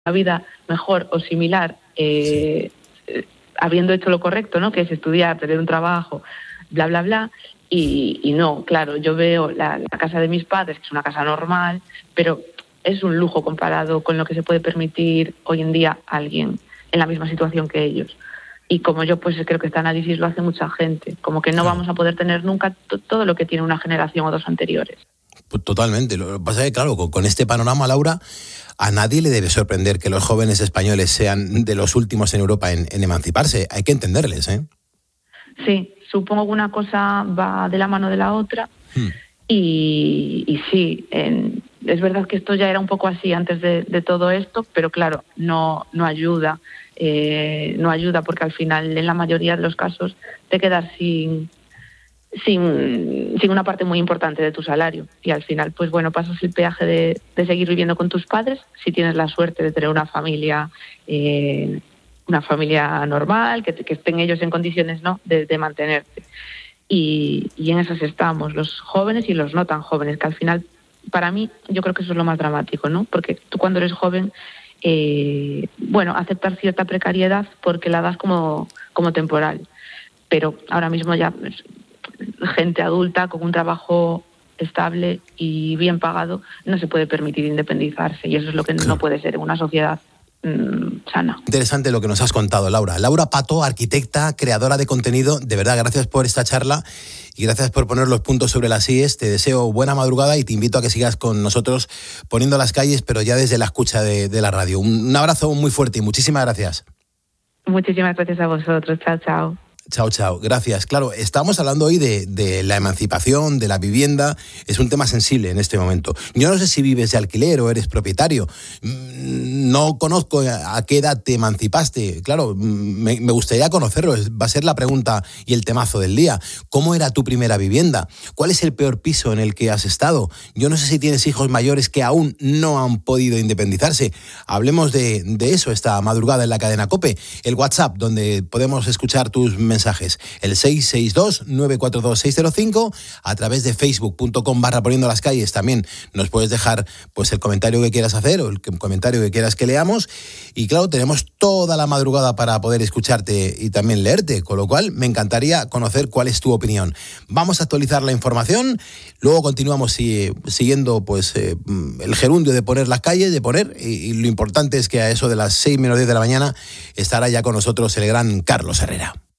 vida mejor o similar habiendo hecho lo correcto, ¿no? Que es estudiar, tener un trabajo, bla, bla, bla. Y no, claro, yo veo la casa de mis padres, que es una casa normal, pero es un lujo comparado con lo que se puede permitir hoy en día alguien en la misma situación que ellos. Y como yo, pues creo que este análisis lo hace mucha gente, como que no vamos a poder tener nunca todo lo que tiene una generación o dos anteriores. Pues totalmente. Lo que pasa es que, claro, con este panorama, Laura, a nadie le debe sorprender que los jóvenes españoles sean de los últimos en Europa en emanciparse. Hay que entenderles, ¿eh? Sí, supongo que una cosa va de la mano de la otra. Y sí, es verdad que esto ya era un poco así antes de todo esto, pero claro, no ayuda. No ayuda porque al final, en la mayoría de los casos, te quedas sin una parte muy importante de tu salario. Y al final, pues bueno, pasas el peaje de seguir viviendo con tus padres, si tienes la suerte de tener una familia normal, que estén ellos en condiciones, ¿no?, de mantenerte. Y en esas estamos, los jóvenes y los no tan jóvenes, que al final, para mí, yo creo que eso es lo más dramático, ¿no? Porque tú cuando eres joven, aceptar cierta precariedad porque la das como temporal. Pero ahora mismo ya gente adulta con un trabajo estable y bien pagado no se puede permitir independizarse, y eso es lo que no puede ser en una sociedad sana. Interesante lo que nos has contado, Laura. Laura Pato, arquitecta, creadora de contenido. De verdad, gracias por esta charla y gracias por poner los puntos sobre las íes. Te deseo buena madrugada y te invito a que sigas con nosotros poniendo las calles, pero ya desde la escucha de la radio. Un abrazo muy fuerte y muchísimas gracias. Muchísimas gracias a vosotros. Chao, chao. Chao, chao. Gracias. Claro, estamos hablando hoy de la emancipación, de la vivienda. Es un tema sensible en este momento. Yo no sé si vives de alquiler o eres propietario. No conozco a qué edad te emancipaste. Claro, me gustaría conocerlo. Va a ser la pregunta y el temazo del día. ¿Cómo era tu primera vivienda? ¿Cuál es el peor piso en el que has estado? Yo no sé si tienes hijos mayores que aún no han podido independizarse. Hablemos de eso esta madrugada en la cadena COPE. El WhatsApp, donde podemos escuchar tus mensajes. El 662-942-605, a través de facebook.com/poniendo las calles. También nos puedes dejar pues el comentario que quieras hacer o el comentario que quieras que leamos. Y claro, tenemos toda la madrugada para poder escucharte y también leerte, con lo cual me encantaría conocer cuál es tu opinión. Vamos a actualizar la información, luego continuamos siguiendo pues el gerundio de poner las calles, y lo importante es que a eso de las 6 menos 10 de la mañana estará ya con nosotros el gran Carlos Herrera.